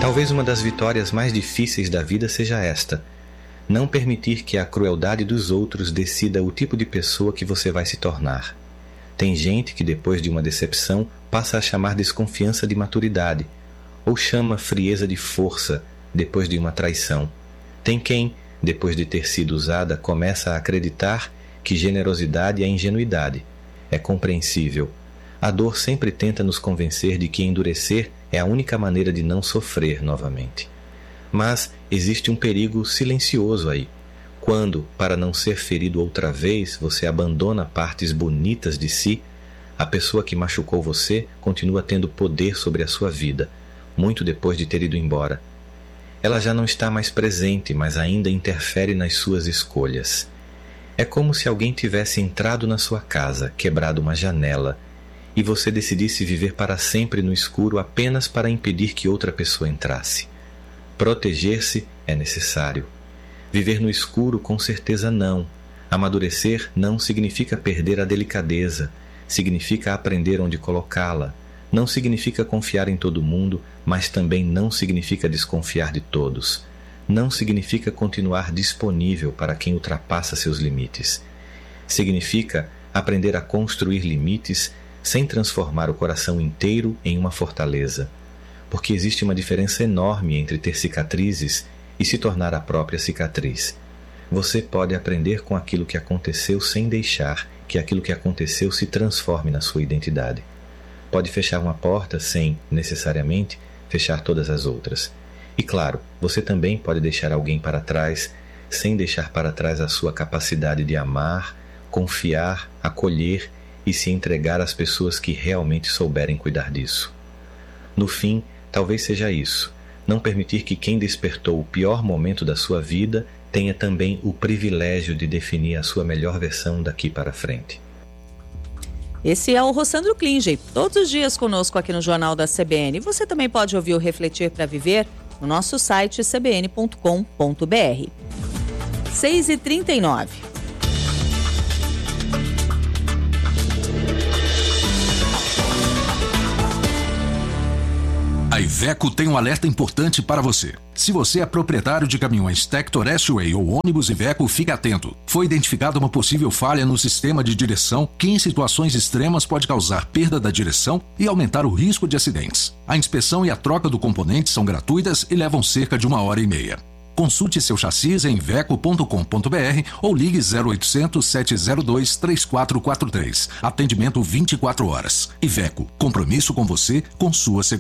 Talvez uma das vitórias mais difíceis da vida seja esta: não permitir que a crueldade dos outros decida o tipo de pessoa que você vai se tornar. Tem gente que depois de uma decepção passa a chamar desconfiança de maturidade, ou chama frieza de força depois de uma traição. Tem quem, depois de ter sido usada, começa a acreditar que generosidade é ingenuidade. É compreensível. A dor sempre tenta nos convencer de que endurecer é a única maneira de não sofrer novamente. Mas existe um perigo silencioso aí. Quando, para não ser ferido outra vez, você abandona partes bonitas de si, a pessoa que machucou você continua tendo poder sobre a sua vida, muito depois de ter ido embora. Ela já não está mais presente, mas ainda interfere nas suas escolhas. É como se alguém tivesse entrado na sua casa, quebrado uma janela, e você decidisse viver para sempre no escuro apenas para impedir que outra pessoa entrasse. Proteger-se é necessário. Viver no escuro, com certeza não. Amadurecer não significa perder a delicadeza, significa aprender onde colocá-la. Não significa confiar em todo mundo, mas também não significa desconfiar de todos. Não significa continuar disponível para quem ultrapassa seus limites. Significa aprender a construir limites sem transformar o coração inteiro em uma fortaleza. Porque existe uma diferença enorme entre ter cicatrizes e se tornar a própria cicatriz. Você pode aprender com aquilo que aconteceu sem deixar que aquilo que aconteceu se transforme na sua identidade. Pode fechar uma porta sem, necessariamente, fechar todas as outras. E claro, você também pode deixar alguém para trás sem deixar para trás a sua capacidade de amar, confiar, acolher e se entregar às pessoas que realmente souberem cuidar disso. No fim, talvez seja isso: não permitir que quem despertou o pior momento da sua vida tenha também o privilégio de definir a sua melhor versão daqui para frente. Esse é o Rossandro Klinger, todos os dias conosco aqui no Jornal da CBN. Você também pode ouvir o Refletir para Viver no nosso site cbn.com.br. 6h39. A Iveco tem um alerta importante para você. Se você é proprietário de caminhões Tector S-Way ou ônibus Iveco, fique atento. Foi identificada uma possível falha no sistema de direção que em situações extremas pode causar perda da direção e aumentar o risco de acidentes. A inspeção e a troca do componente são gratuitas e levam cerca de 1h30. Consulte seu chassi em iveco.com.br ou ligue 0800 702 3443. Atendimento 24 horas. Iveco, compromisso com você, com sua segurança.